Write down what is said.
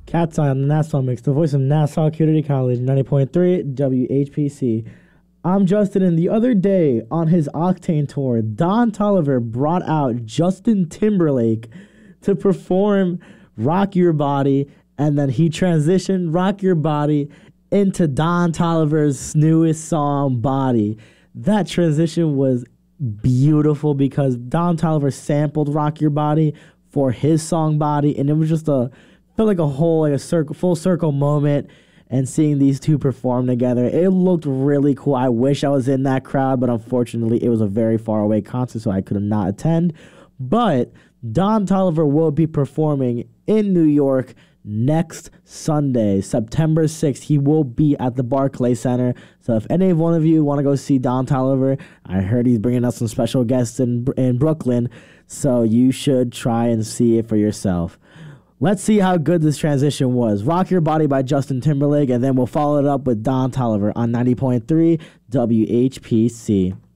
Cat's Eye on the Nassau Mix, the voice of Nassau Community College, 90.3 WHPC. I'm Justin, and the other day on his Octane tour, Don Toliver brought out Justin Timberlake to perform Rock Your Body, and then he transitioned Rock Your Body into Don Toliver's newest song, Body. That transition was beautiful because Don Toliver sampled Rock Your Body for his song Body, and it was just felt like a full circle moment. And seeing these two perform together, it looked really cool. I wish I was in that crowd, but unfortunately it was a very far away concert, so I could not attend. But Don Toliver will be performing in New York next Sunday, September 6th. He will be at the Barclays Center. So if any one of you want to go see Don Toliver, I heard he's bringing out some special guests in Brooklyn, so you should try and see it for yourself. Let's see how good this transition was. Rock Your Body by Justin Timberlake, and then we'll follow it up with Don Toliver on 90.3 WHPC.